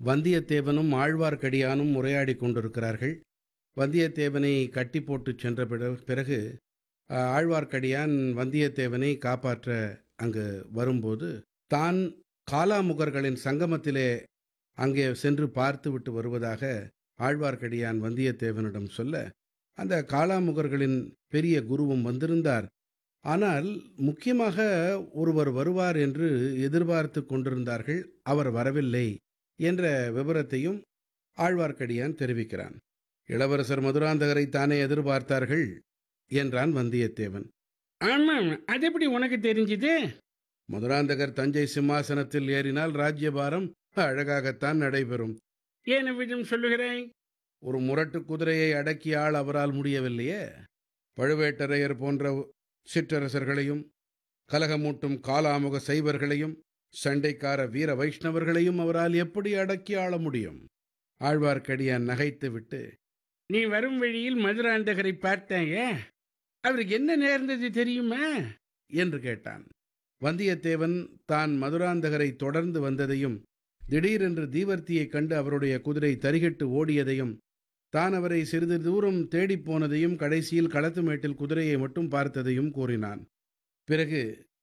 வந்தியத்தேவனும் ஆழ்வார்க்கடியானும் உரையாடிக் கொண்டிருக்கிறார்கள். வந்தியத்தேவனை கட்டி போட்டுச் சென்ற பிறகு ஆழ்வார்க்கடியான் வந்தியத்தேவனை காப்பாற்ற அங்கு வரும்போது, தான் காலாமுகர்களின் சங்கமத்திலே அங்கே சென்று பார்த்துவிட்டு வருவதாக ஆழ்வார்க்கடியான் வந்தியத்தேவனிடம் சொல்ல, அந்த காலாமுகர்களின் பெரிய குருவும் வந்திருந்தார். ஆனால் முக்கியமாக ஒருவர் வருவார் என்று எதிர்பார்த்து கொண்டிருந்தார்கள். அவர் வரவில்லை என்ற விவரத்தையும் ஆழ்வார்க்கடியான் தெரிவிக்கிறான். இளவரசர் மதுராந்தகரை தானே எதிர்பார்த்தார்கள் என்றான் வந்தியத்தேவன். ஆமாம், அது எப்படி உனக்கு தெரிஞ்சுது? மதுராந்தகர் தஞ்சை சிம்மாசனத்தில் ஏறினால் ராஜ்யபாரம் அழகாகத்தான் நடைபெறும். ஏன் விதம் சொல்லுகிறாய்? ஒரு முரட்டு குதிரையை அடக்கிய ஆள் அவரால் முடியவில்லையே. பழுவேட்டரையர் போன்ற சிற்றரசர்களையும், கலகமூட்டும் காலாமுக சைவர்களையும், சண்டைக்கார வீர வைஷ்ணவர்களையும் அவரால் எப்படி அடக்கி ஆள முடியும்? ஆழ்வார்க்கடியான் நகைத்துவிட்டு, நீ வரும் வழியில் மதுராந்தகரை பார்த்தாங்க, அவருக்கு என்ன நேர்ந்தது தெரியுமா என்று கேட்டான். வந்தியத்தேவன் தான் மதுராந்தகரை தொடர்ந்து வந்ததையும், திடீரென்று தீவர்த்தியைக் கண்டு அவருடைய குதிரை தரிகிட்டு ஓடியதையும், தான் அவரை சிறிது தூரம் தேடிப்போனதையும், கடைசியில் களத்து மேட்டில் குதிரையை மட்டும் பார்த்ததையும் கூறினான். பிறகு,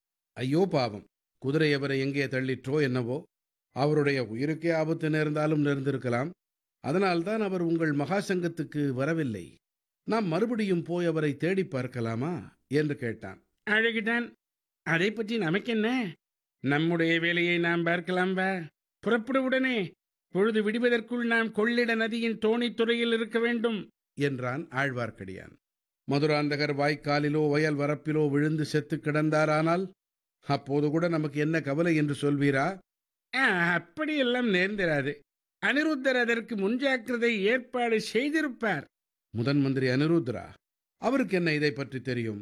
ஐயோ பாவம், குதிரை அவரை எங்கே தள்ளிற்றோ என்னவோ, அவருடைய உயிருக்கே ஆபத்து நேர்ந்தாலும் நேர்ந்திருக்கலாம். அதனால்தான் அவர் உங்கள் மகாசங்கத்துக்கு வரவில்லை. நாம் மறுபடியும் போய் அவரை தேடி பார்க்கலாமா என்று கேட்டான். அழகுதான், அதை பற்றி நமக்கென்ன? நம்முடைய வேலையை நாம் பார்க்கலாம். வா, புறப்பட உடனே. பொழுது விடுவதற்குள் நாம் கொள்ளிட நதியின் தோணித்துறையில் இருக்க வேண்டும் என்றான் ஆழ்வார்க்கடியான். மதுராந்தகர் வாய்க்காலிலோ வயல் வரப்பிலோ விழுந்து செத்து கிடந்தாரானால் அப்போது கூட நமக்கு என்ன கவலை என்று சொல்வீரா? அப்படியெல்லாம் நேர்ந்திராது. அனிருத்தர் அதற்கு முன்ஜாக்கிரதை ஏற்பாடு செய்திருப்பார். முதன் மந்திரி அனிருத்தரா? அவருக்கு என்ன இதை பற்றி தெரியும்?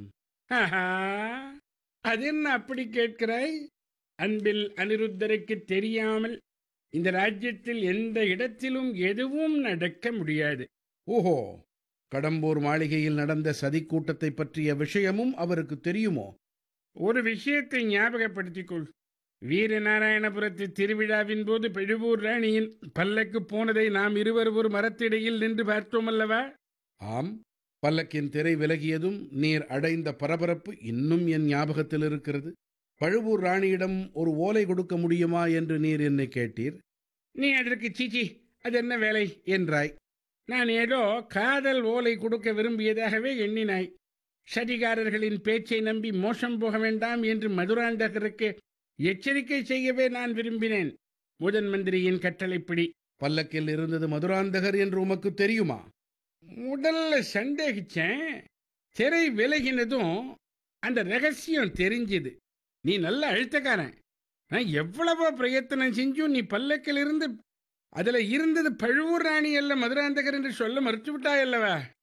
அது என்ன அப்படி கேட்கிறாய்? அன்பில் அனிருத்தருக்கு தெரியாமல் இந்த ராஜ்யத்தில் எந்த இடத்திலும் எதுவும் நடக்க முடியாது. ஓஹோ, கடம்பூர் மாளிகையில் நடந்த சதிக்கூட்டத்தை பற்றிய விஷயமும் அவருக்கு தெரியுமோ? ஒரு விஷயத்தை ஞாபகப்படுத்திக் கொள். வீரநாராயணபுரத்து திருவிழாவின் போது பழுவூர் ராணியின் பல்லக்கு போனதை நாம் இருவர் ஒரு மரத்திடையில் நின்று பார்த்தோம் அல்லவா? ஆம், பல்லக்கின் திரை விலகியதும் நீர் அடைந்த பரபரப்பு இன்னும் என் ஞாபகத்தில் இருக்கிறது. பழுவூர் ராணியிடம் ஒரு ஓலை கொடுக்க முடியுமா என்று நீர் என்னை கேட்டீர். நீ அதற்கு சீச்சி, அது என்ன வேலை என்றாய். நான் ஏதோ காதல் ஓலை கொடுக்க விரும்பியதாகவே எண்ணினாய். சதிகாரர்களின் பேச்சை நம்பி மோசம் போக வேண்டாம் என்று மதுராந்தகருக்கு எச்சரிக்கை செய்யவே நான் விரும்பினேன். முதன் மந்திரியின் கட்டளைப்படி. பல்லக்கில் இருந்தது மதுராந்தகர் என்று உமக்கு தெரியுமா? முதல்ல சந்தேகிச்சேன். திரை விலகினதும் அந்த ரகசியம் தெரிஞ்சது. நீ நல்ல அழுத்தக்காரன். நான் எவ்வளவோ பிரயத்தனம் செஞ்சும் நீ பல்லக்கில் இருந்து அதுல இருந்தது பழுவூர் ராணி அல்ல மதுராந்தகர் என்று சொல்ல மறுத்து விட்டாயல்லவா?